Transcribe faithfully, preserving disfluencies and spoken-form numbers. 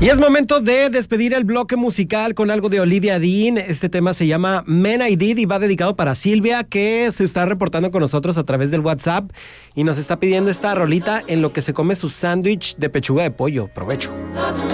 Y es momento de despedir el bloque musical con algo de Olivia Dean. Este tema se llama Men I Did y va dedicado para Silvia, que se está reportando con nosotros a través del WhatsApp y nos está pidiendo esta rolita en lo que se come su sándwich de pechuga de pollo. Provecho.